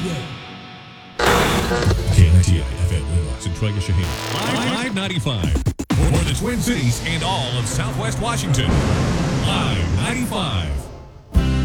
KNTI FM Winlots and Trega Shaheen. Live 95. For the Twin Cities and all of Southwest Washington. Live 95.